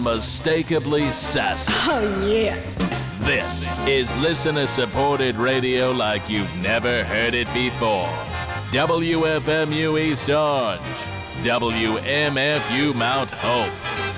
unmistakably sassy. Oh, yeah. This is listener-supported radio like you've never heard it before. WFMU East Orange, WMFU Mount Hope.